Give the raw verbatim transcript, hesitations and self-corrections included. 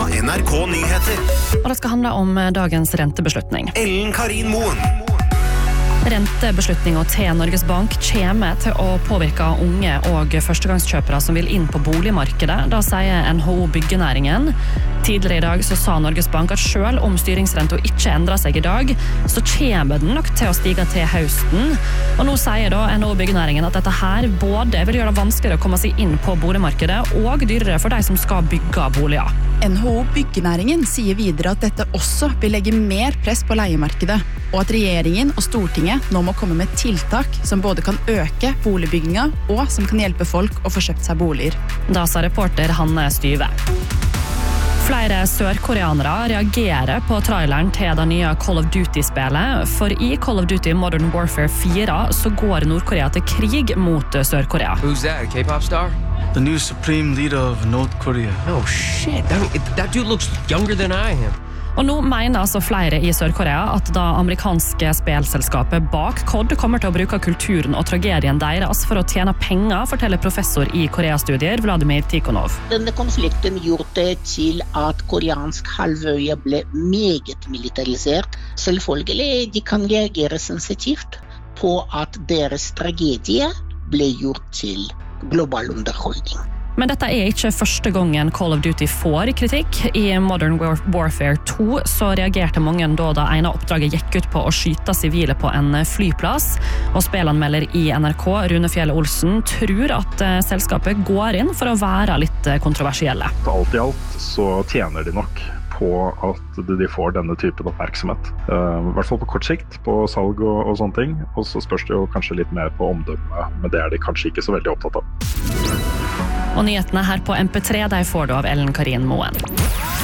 N R K Nyheter. Og det skal handle om dagens rentebeslutning. Ellen Karin Moen. Rentebeslutningen til Norges Bank kommer til å påvirke unge og førstegangskjøpere som vil inn på boligmarkedet. Da sier N H O Byggenæringen. Tidligere i dag så sa Norges Bank at selv om styringsrenten ikke endrer seg i dag, så kommer den nok til å stige til høsten. Og nå sier da N H O Byggenæringen at dette her både vil gjøre det vanskeligere å komme seg inn på boligmarkedet og dyrere for de som skal bygge boliger. N H O Byggenæringen sier videre at dette også vil legge mer press på leiemarkedet, og at regjeringen og Stortinget nå må komme med tiltak som både kan øke boligbygginga og som kan hjelpe folk å få kjøpt seg boliger. Da sa reporter Hanne Styve. Flere sørkoreanere reagerer på traileren til det nye Call of Duty-spelet, for i Call of Duty Modern Warfare fire så går Nordkorea til krig mot Sør-Korea. Who's that, a K-pop star? The new supreme leader of North Korea. Oh shit, I mean, it, that dude looks younger than I am. Og nå mener altså flere i Sør-Korea at det amerikanske spelselskapet bak C O D kommer til å bruke kulturen og tragedien deres for å tjene penger, forteller professor i Korea-studier Vladimir Tikhonov. Denne konflikten gjorde til at koreansk halvøye ble meget militarisert. Selvfølgelig, de kan reagere sensitivt på at deres tragedie ble gjort til global underholdning. Men dette er ikke første gangen Call of Duty får kritikk. I Modern Warfare to så reagerte mange da det ene oppdraget gikk ut på å skyte sivile på en flyplass. Og spelanmelder i N R K, Rune Fjell Olsen, tror at selskapet går inn for å være litt kontroversielle. Alt i alt så tjener de nok på at de får denne typen oppmerksomhet. Uh, I hvert fall på kort sikt, på salg og, og sånne ting. Og så spørs det jo kanskje litt mer på omdømme, men det er de kanskje ikke så veldig opptatt av. Og nyhetene her på M P tre, de får du av Ellen Karin Moen.